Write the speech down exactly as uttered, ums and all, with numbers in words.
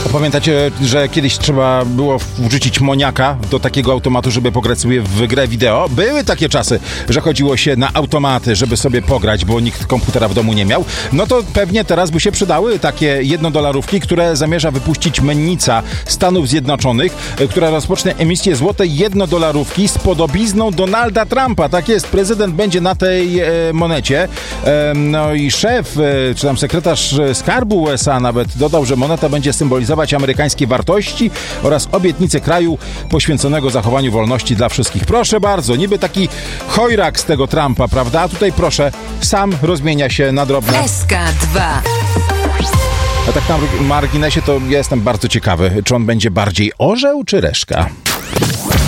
Pamiętacie, że kiedyś trzeba było wrzucić moniaka do takiego automatu, żeby pograć sobie w grę wideo? Były takie czasy, że chodziło się na automaty, żeby sobie pograć, bo nikt komputera w domu nie miał. No to pewnie teraz by się przydały takie jednodolarówki, które zamierza wypuścić mennica Stanów Zjednoczonych, która rozpocznie emisję złotej jednodolarówki z podobizną Donalda Trumpa. Tak jest, prezydent będzie na tej e, monecie. E, no i szef, e, czy tam sekretarz skarbu U S A nawet dodał, że moneta będzie symbolizować amerykańskie wartości oraz obietnice kraju poświęconego zachowaniu wolności dla wszystkich. Proszę bardzo, niby taki chojrak z tego Trumpa, prawda? A tutaj proszę, sam rozmienia się na drobne. S K dwa. A tak na marginesie to ja jestem bardzo ciekawy, czy on będzie bardziej orzeł czy reszka?